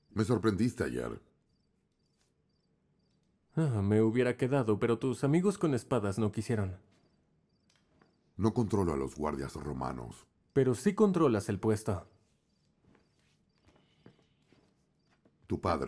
Me sorprendiste ayer. Me hubiera quedado, pero tus amigos con espadas no quisieron. No controlo a los guardias romanos. Pero sí controlas el puesto. Tu padre